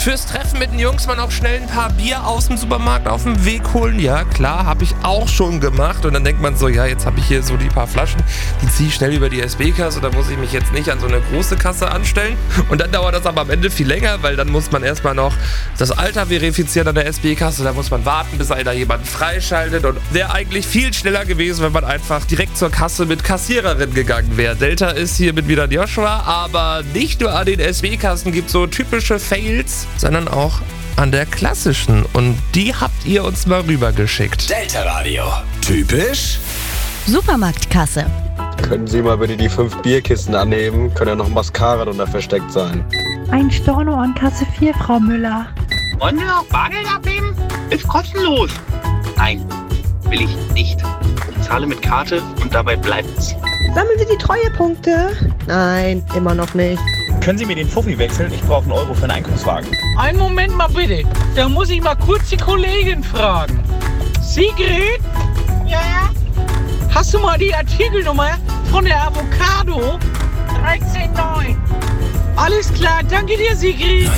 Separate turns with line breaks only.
Fürs Treffen mit den Jungs mal noch schnell ein paar Bier aus dem Supermarkt auf den Weg holen. Ja, klar, habe ich auch schon gemacht. Und dann denkt man so, ja, jetzt habe ich hier so die paar Flaschen, die ziehe ich schnell über die SB-Kasse. Da muss ich mich jetzt nicht an so eine große Kasse anstellen. Und dann dauert das aber am Ende viel länger, weil dann muss man erstmal noch das Alter verifizieren an der SB-Kasse. Da muss man warten, bis einer jemanden freischaltet. Und wäre eigentlich viel schneller gewesen, wenn man einfach direkt zur Kasse mit Kassiererin gegangen wäre. Delta ist hier mit wieder Joshua, aber nicht nur an den SB-Kassen gibt es so typische Fails, sondern auch an der klassischen. Und die habt ihr uns mal rübergeschickt.
Delta Radio. Typisch
Supermarktkasse.
Können Sie mal bitte die 5 Bierkisten anheben? Können ja noch Mascara drunter versteckt sein.
Ein Storno an Kasse 4, Frau Müller.
Wollen wir noch Bargeld abheben? Ist kostenlos. Nein, will ich nicht. Ich zahle mit Karte und dabei bleibt's.
Sammeln Sie die Treuepunkte? Nein, immer noch nicht.
Können Sie mir den Fuffi wechseln? Ich brauche 1 Euro für einen Einkaufswagen.
Einen Moment mal bitte. Da muss ich mal kurz die Kollegin fragen. Sigrid?
Ja?
Hast du mal die Artikelnummer von der Avocado?
13,9.
Alles klar, danke dir, Sigrid.